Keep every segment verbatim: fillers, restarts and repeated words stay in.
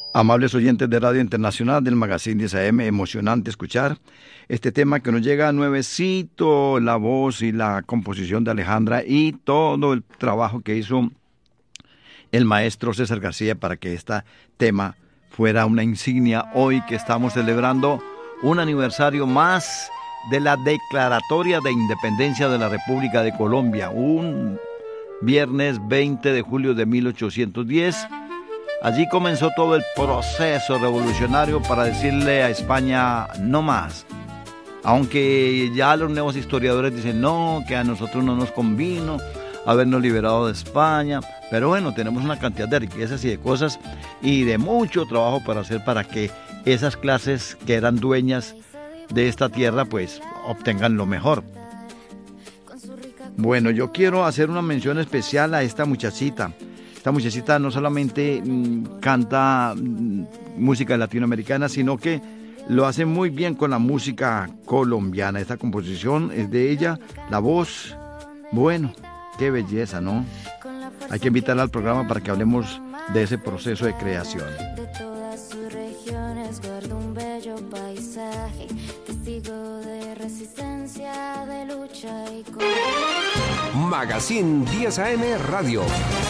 Amables oyentes de Radio Internacional del Magazine diez A M, emocionante escuchar este tema que nos llega nuevecito, la voz y la composición de Alejandra y todo el trabajo que hizo el maestro César García para que este tema fuera una insignia hoy que estamos celebrando un aniversario más de la Declaratoria de Independencia de la República de Colombia, un viernes veinte de julio de mil ochocientos diez. Allí comenzó todo el proceso revolucionario para decirle a España no más. Aunque ya los nuevos historiadores dicen no, que a nosotros no nos convino habernos liberado de España. Pero bueno, tenemos una cantidad de riquezas y de cosas y de mucho trabajo para hacer para que esas clases que eran dueñas de esta tierra pues obtengan lo mejor. Bueno, yo quiero hacer una mención especial a esta muchachita. Esta muchachita no solamente mmm, canta mmm, música latinoamericana, sino que lo hace muy bien con la música colombiana. Esta composición es de ella, la voz, bueno, qué belleza, ¿no? Hay que invitarla al programa para que hablemos de ese proceso de creación. De todas sus regiones guardo un bello paisaje, testigo de resistencia, de lucha y coraje. Magazine diez A M Radio.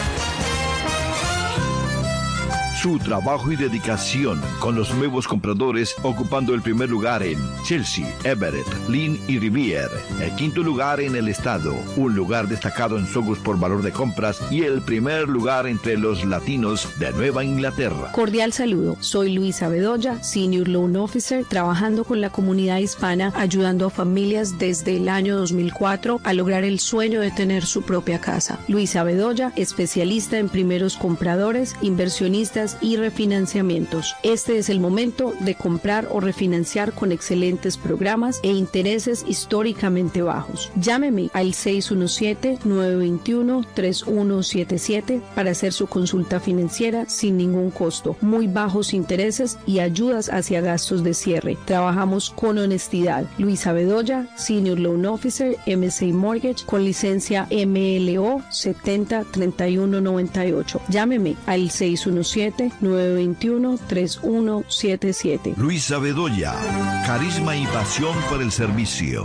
Su trabajo y dedicación con los nuevos compradores ocupando el primer lugar en Chelsea, Everett, Lynn y Rivier. El quinto lugar en el estado, un lugar destacado en Sogus por valor de compras y el primer lugar entre los latinos de Nueva Inglaterra. Cordial saludo, soy Luisa Bedoya, Senior Loan Officer, trabajando con la comunidad hispana, ayudando a familias desde el año dos mil cuatro a lograr el sueño de tener su propia casa. Luisa Bedoya, especialista en primeros compradores, inversionistas y refinanciamientos. Este es el momento de comprar o refinanciar con excelentes programas e intereses históricamente bajos. Llámeme al seis uno siete, nueve dos uno, tres uno siete siete para hacer su consulta financiera sin ningún costo, muy bajos intereses y ayudas hacia gastos de cierre. Trabajamos con honestidad. Luisa Bedoya, Senior Loan Officer, M S A Mortgage, con licencia M L O setenta treinta y uno noventa y ocho. Llámeme al seis uno siete, nueve dos uno, tres uno siete siete. Luisa Bedoya, carisma y pasión por el servicio.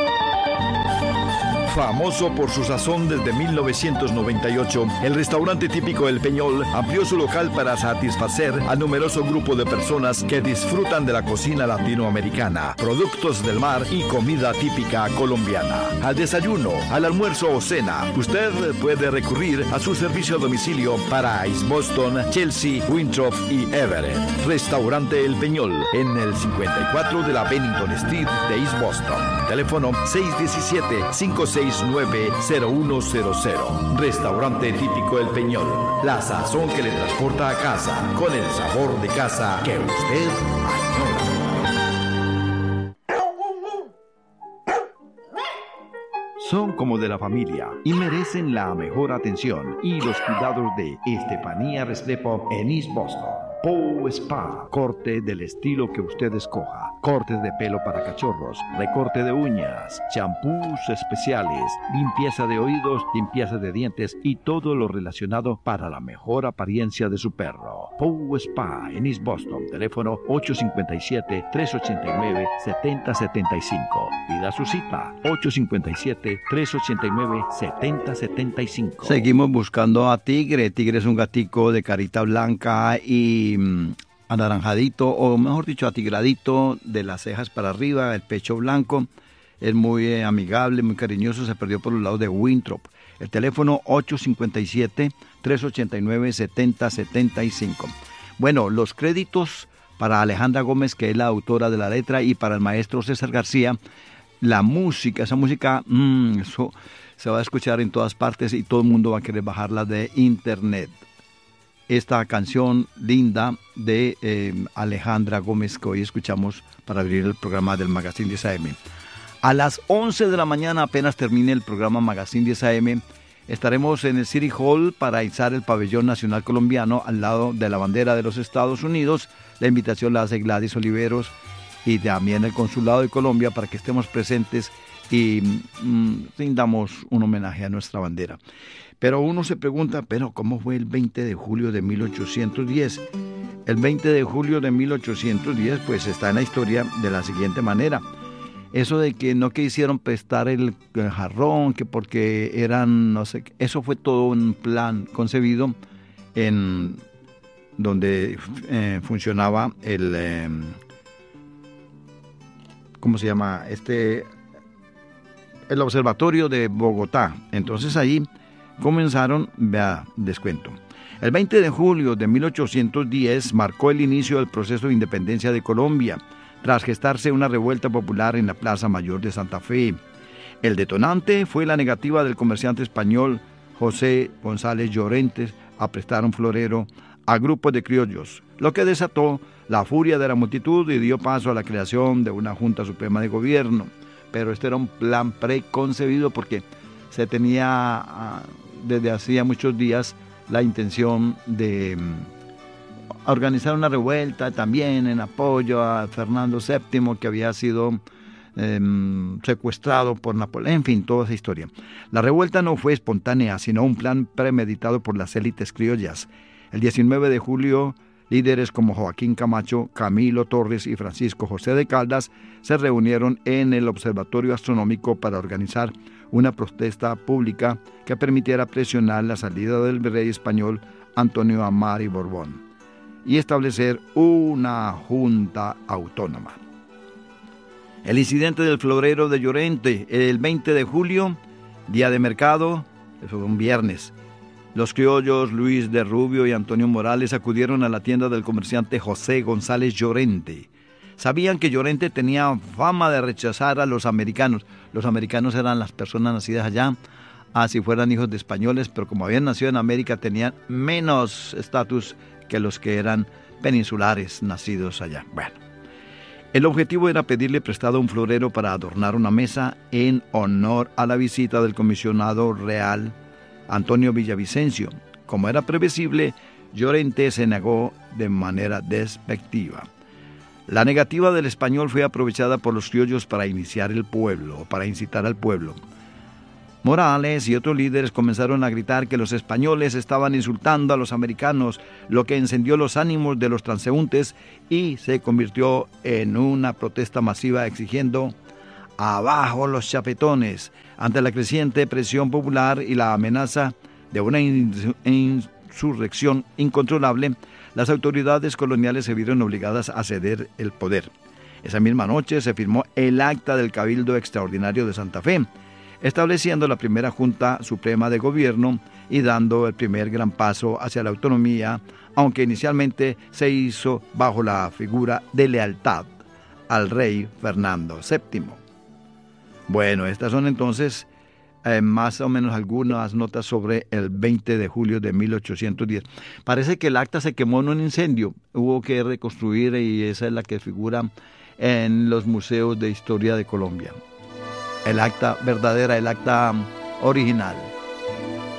Famoso por su sazón desde mil novecientos noventa y ocho, el restaurante típico El Peñol amplió su local para satisfacer al numeroso grupo de personas que disfrutan de la cocina latinoamericana, productos del mar y comida típica colombiana. Al desayuno, al almuerzo o cena, usted puede recurrir a su servicio a domicilio para East Boston, Chelsea, Winthrop y Everett. Restaurante El Peñol, en el cincuenta y cuatro de la Bennington Street de East Boston. Teléfono seis uno siete, cinco seis nueve, cero uno cero cero. Restaurante típico El Peñol. La sazón que le transporta a casa, con el sabor de casa que usted añora. Son como de la familia y merecen la mejor atención y los cuidados de Estefanía Restrepo en East Boston. Pow Spa, corte del estilo que usted escoja, cortes de pelo para cachorros, recorte de uñas, champús especiales, limpieza de oídos, limpieza de dientes y todo lo relacionado para la mejor apariencia de su perro. Pow Spa en East Boston, teléfono ocho cinco siete, tres ocho nueve, siete cero siete cinco. Pida su cita, ocho cinco siete, tres ocho nueve, siete cero siete cinco. Seguimos buscando a Tigre. Tigre es un gatico de carita blanca y anaranjadito, o mejor dicho, atigradito, de las cejas para arriba, el pecho blanco. Es muy eh, amigable, muy cariñoso. Se perdió por los lados de Winthrop. El teléfono ocho cinco siete, tres ocho nueve, siete cero siete cinco. Bueno, los créditos para Alejandra Gómez, que es la autora de la letra, y para el maestro César García. La música, esa música, mmm, eso se va a escuchar en todas partes y todo el mundo va a querer bajarla de internet. Esta canción linda de eh, Alejandra Gómez que hoy escuchamos para abrir el programa del Magazine diez A M. A las once de la mañana, apenas termine el programa Magazine diez A M, estaremos en el City Hall para izar el pabellón nacional colombiano al lado de la bandera de los Estados Unidos. La invitación la hace Gladys Oliveros y también el Consulado de Colombia para que estemos presentes y mmm, rindamos un homenaje a nuestra bandera. Pero uno se pregunta, pero ¿cómo fue el veinte de julio de mil ochocientos diez? El veinte de julio de mil ochocientos diez, pues está en la historia de la siguiente manera. Eso de que no quisieron prestar el jarrón, que porque eran, no sé, eso fue todo un plan concebido en donde eh, funcionaba el, eh, ¿cómo se llama? Este, el observatorio de Bogotá. Entonces ahí comenzaron, vea, descuento. El veinte de julio de mil ochocientos diez marcó el inicio del proceso de independencia de Colombia, tras gestarse una revuelta popular en la Plaza Mayor de Santa Fe. El detonante fue la negativa del comerciante español José González Llorente a prestar un florero a grupos de criollos, lo que desató la furia de la multitud y dio paso a la creación de una Junta Suprema de Gobierno. Pero este era un plan preconcebido porque se tenía desde hacía muchos días la intención de organizar una revuelta también en apoyo a Fernando séptimo, que había sido eh, secuestrado por Napoleón, en fin, toda esa historia. La revuelta no fue espontánea, sino un plan premeditado por las élites criollas. El diecinueve de julio, líderes como Joaquín Camacho, Camilo Torres y Francisco José de Caldas se reunieron en el Observatorio Astronómico para organizar una protesta pública que permitiera presionar la salida del virrey español Antonio Amari Borbón y establecer una junta autónoma. El incidente del florero de Llorente, el veinte de julio, día de mercado, eso fue un viernes. Los criollos Luis de Rubio y Antonio Morales acudieron a la tienda del comerciante José González Llorente. Sabían que Llorente tenía fama de rechazar a los americanos. Los americanos eran las personas nacidas allá, así fueran hijos de españoles, pero como habían nacido en América tenían menos estatus que los que eran peninsulares nacidos allá. Bueno, el objetivo era pedirle prestado un florero para adornar una mesa en honor a la visita del comisionado real Antonio Villavicencio. Como era previsible, Llorente se negó de manera despectiva. La negativa del español fue aprovechada por los criollos para iniciar el pueblo, para incitar al pueblo. Morales y otros líderes comenzaron a gritar que los españoles estaban insultando a los americanos, lo que encendió los ánimos de los transeúntes y se convirtió en una protesta masiva exigiendo «abajo los chapetones». Ante la creciente presión popular y la amenaza de una insurrección incontrolable, las autoridades coloniales se vieron obligadas a ceder el poder. Esa misma noche se firmó el Acta del Cabildo Extraordinario de Santa Fe, estableciendo la primera Junta Suprema de Gobierno y dando el primer gran paso hacia la autonomía, aunque inicialmente se hizo bajo la figura de lealtad al rey Fernando séptimo. Bueno, estas son entonces eh, más o menos algunas notas sobre el veinte de julio de mil ochocientos diez. Parece que el acta se quemó en un incendio, hubo que reconstruir y esa es la que figura en los museos de historia de Colombia. El acta verdadera, el acta original.